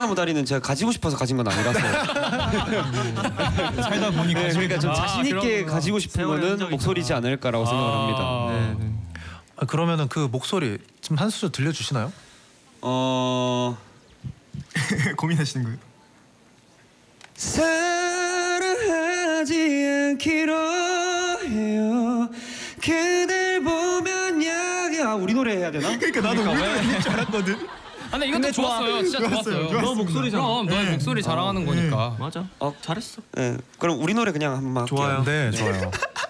모다리는 제가 가지고 싶어서 가진 건 아니라서. 살다 보니 네, 그러니까 좀 자신 있게 가지고 싶은 거는 목소리지 않을까라고 생각을 합니다. 네. 그러면은 그 목소리 지금 한 소절 들려주시나요? 고민하시는 거예요? 사랑하지 않기로 해요. 그댈 보면 우리 노래 해야 되나? 그러니까 나도 우리 노래 줄 알았거든. 근데 이것도 좋았어요. 진짜 좋았어요. 너 목소리잖아. 그럼 너의 목소리 자랑하는 거니까. 맞아. 잘했어. 네, 그럼 우리 노래 그냥 한번 할게요. 네, 좋아요.